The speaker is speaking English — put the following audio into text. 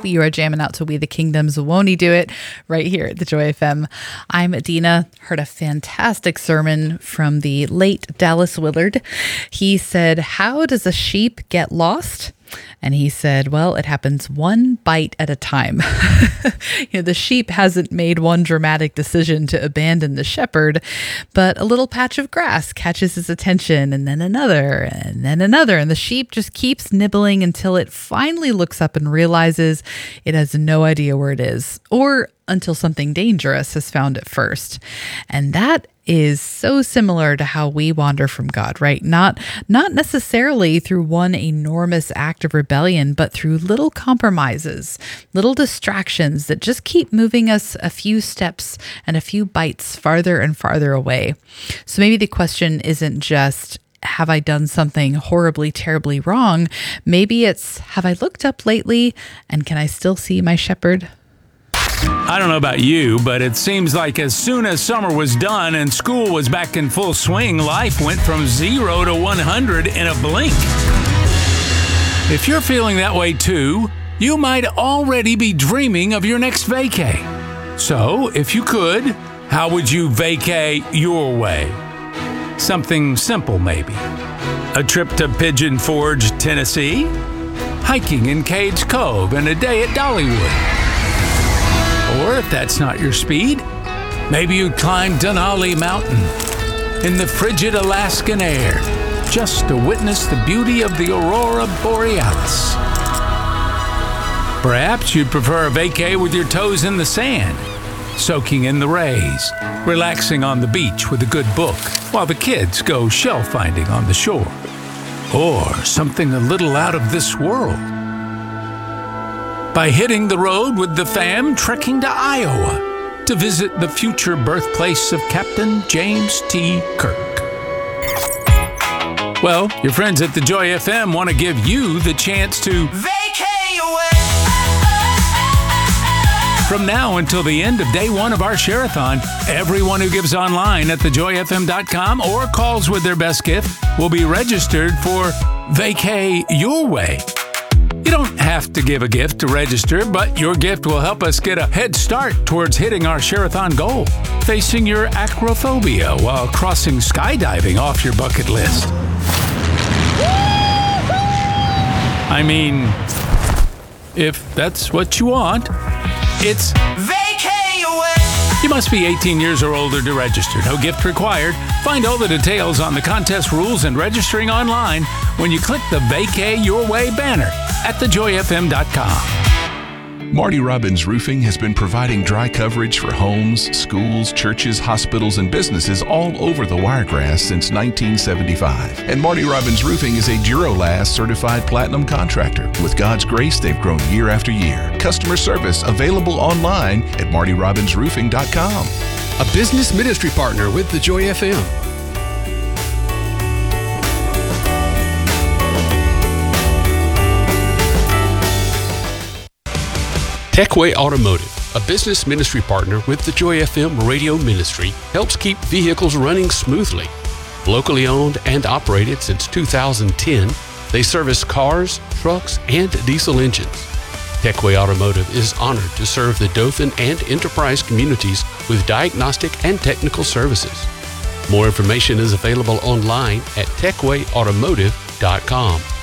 You are jamming out to We the Kingdoms, Won't He Do It, right here at the Joy FM. I'm Adina. Heard a fantastic sermon from the late Dallas Willard. He said, "How does a sheep get lost?" And he said, well, it happens one bite at a time. The sheep hasn't made one dramatic decision to abandon the shepherd, but a little patch of grass catches his attention, and then another, and then another. And the sheep just keeps nibbling until it finally looks up and realizes it has no idea where it is, or until something dangerous has found it first. And that is so similar to how we wander from God, right? Not necessarily through one enormous act of rebellion, but through little compromises, little distractions that just keep moving us a few steps and a few bites farther and farther away. So maybe the question isn't just, have I done something horribly, terribly wrong? Maybe it's, have I looked up lately and can I still see my shepherd? I don't know about you, but it seems like as soon as summer was done and school was back in full swing, life went from 0 to 100 in a blink. If you're feeling that way too, you might already be dreaming of your next vacay. So, if you could, how would you vacay your way? Something simple, maybe. A trip to Pigeon Forge, Tennessee? Hiking in Cades Cove and a day at Dollywood? Or if that's not your speed, maybe you'd climb Denali Mountain in the frigid Alaskan air just to witness the beauty of the Aurora Borealis. Perhaps you'd prefer a vacay with your toes in the sand, soaking in the rays, relaxing on the beach with a good book while the kids go shell finding on the shore. Or something a little out of this world, by hitting the road with the fam, trekking to Iowa to visit the future birthplace of Captain James T. Kirk. Well, your friends at the Joy FM want to give you the chance to vacay away. From now until the end of day one of our Share-a-thon, everyone who gives online at thejoyfm.com or calls with their best gift will be registered for Vacay Your Way. You don't have to give a gift to register, but your gift will help us get a head start towards hitting our Share-a-thon goal, facing your acrophobia while crossing skydiving off your bucket list. I mean, if that's what you want, it's Vacay Away. You must be 18 years or older to register. No gift required. Find all the details on the contest rules and registering online when you click the Vacay Your Way banner at thejoyfm.com. Marty Robbins Roofing has been providing dry coverage for homes, schools, churches, hospitals, and businesses all over the Wiregrass since 1975. And Marty Robbins Roofing is a Duralast certified platinum contractor. With God's grace, they've grown year after year. Customer service available online at martyrobinsroofing.com. A business ministry partner with the Joy FM. Techway Automotive, a business ministry partner with the Joy FM radio ministry, helps keep vehicles running smoothly. Locally owned and operated since 2010, they service cars, trucks, and diesel engines. Techway Automotive is honored to serve the Dothan and Enterprise communities with diagnostic and technical services. More information is available online at techwayautomotive.com.